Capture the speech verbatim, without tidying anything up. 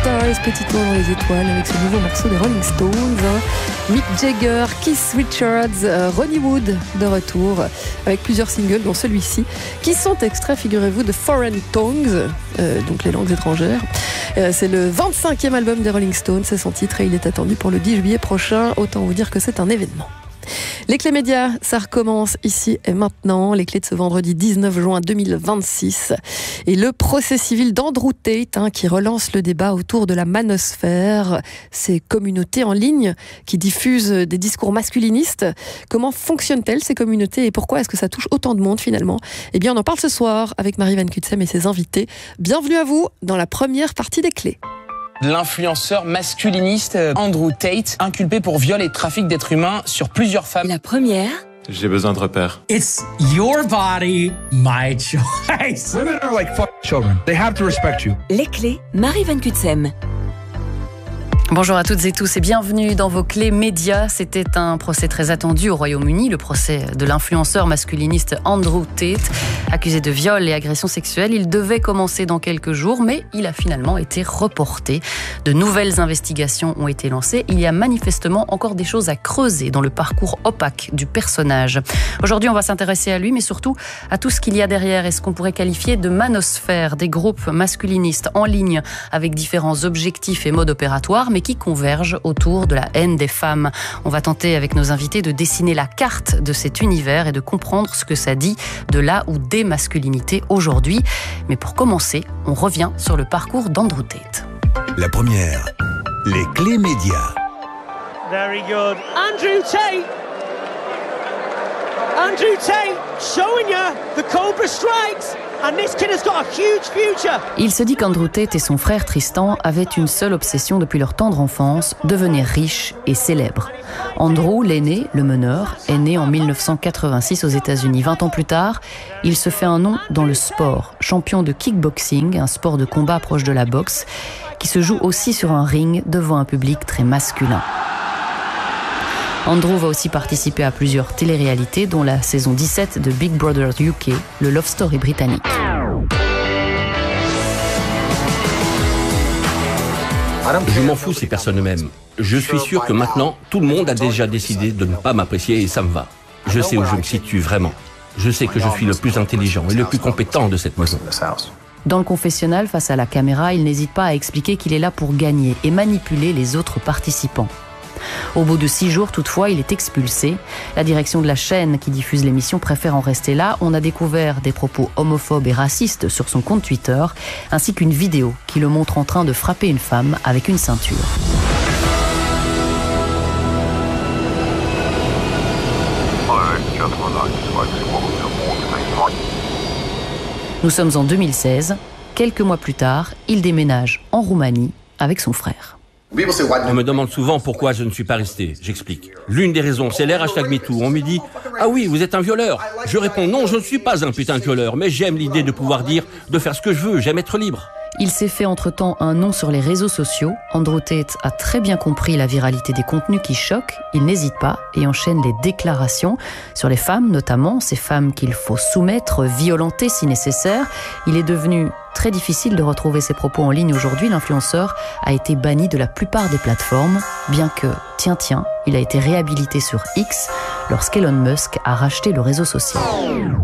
Stars, petit tour dans les étoiles avec ce nouveau morceau des Rolling Stones. Mick Jagger, Keith Richards, euh, Ronnie Wood de retour avec plusieurs singles dont celui-ci qui sont extraits, figurez-vous, de Foreign Tongues, euh, donc les langues étrangères. Euh, c'est le vingt-cinquième album des Rolling Stones, c'est son titre et il est attendu pour le dix juillet prochain. Autant vous dire que c'est un événement. Les clés médias, ça recommence ici et maintenant. Les clés de ce vendredi dix-neuf juin deux mille vingt-six. Et le procès civil d'Andrew Tate hein, qui relance le débat autour de la manosphère. Ces communautés en ligne qui diffusent des discours masculinistes. Comment fonctionnent-elles ces communautés et pourquoi est-ce que ça touche autant de monde finalement ? Eh bien on en parle ce soir avec Marie Van Cutsem et ses invités. Bienvenue à vous dans la première partie des clés. L'influenceur masculiniste Andrew Tate, inculpé pour viol et trafic d'êtres humains sur plusieurs femmes. La première. J'ai besoin de repères. It's your body, my choice. Women are like fuck children. They have to respect you. Les clés, Marie Van Cutsem. Bonjour à toutes et tous et bienvenue dans vos clés médias. C'était un procès très attendu au Royaume-Uni, le procès de l'influenceur masculiniste Andrew Tate, accusé de viol et agression sexuelle. Il devait commencer dans quelques jours, mais il a finalement été reporté. De nouvelles investigations ont été lancées. Il y a manifestement encore des choses à creuser dans le parcours opaque du personnage. Aujourd'hui, on va s'intéresser à lui, mais surtout à tout ce qu'il y a derrière et ce qu'on pourrait qualifier de manosphère, des groupes masculinistes en ligne avec différents objectifs et modes opératoires, mais qui convergent autour de la haine des femmes. On va tenter avec nos invités de dessiner la carte de cet univers et de comprendre ce que ça dit de la ou des masculinités aujourd'hui. Mais pour commencer, on revient sur le parcours d'Andrew Tate. La première, les clés médias. Very good. Andrew Tate. Andrew Tate showing you the Cobra strikes. And this kid has got a huge future. Il se dit qu'Andrew Tate et son frère Tristan avaient une seule obsession depuis leur tendre enfance, devenir riches et célèbres. Andrew, l'aîné, le meneur, est né en mille neuf cent quatre-vingt-six aux États-Unis. vingt ans plus tard, il se fait un nom dans le sport. Champion de kickboxing, un sport de combat proche de la boxe, qui se joue aussi sur un ring devant un public très masculin. Andrew va aussi participer à plusieurs téléréalités, dont la saison dix-sept de Big Brother U K, le Love Story britannique. Je m'en fous si personne ne m'aime. Je suis sûr que maintenant, tout le monde a déjà décidé de ne pas m'apprécier et ça me va. Je sais où je me situe vraiment. Je sais que je suis le plus intelligent et le plus compétent de cette maison. Dans le confessionnal, face à la caméra, il n'hésite pas à expliquer qu'il est là pour gagner et manipuler les autres participants. Au bout de six jours, toutefois, il est expulsé. La direction de la chaîne qui diffuse l'émission préfère en rester là. On a découvert des propos homophobes et racistes sur son compte Twitter, ainsi qu'une vidéo qui le montre en train de frapper une femme avec une ceinture. Nous sommes en deux mille seize. Quelques mois plus tard, il déménage en Roumanie avec son frère. On me demande souvent pourquoi je ne suis pas resté. J'explique. L'une des raisons, c'est l'ère hashtag MeToo. On me dit « Ah oui, vous êtes un violeur ». Je réponds « Non, je ne suis pas un putain de violeur, mais j'aime l'idée de pouvoir dire, de faire ce que je veux, j'aime être libre ». Il s'est fait entre-temps un nom sur les réseaux sociaux. Andrew Tate a très bien compris la viralité des contenus qui choquent. Il n'hésite pas et enchaîne les déclarations sur les femmes, notamment ces femmes qu'il faut soumettre, violenter si nécessaire. Il est devenu très difficile de retrouver ses propos en ligne aujourd'hui. L'influenceur a été banni de la plupart des plateformes, bien que, tiens tiens, il a été réhabilité sur X lorsqu'Elon Musk a racheté le réseau social.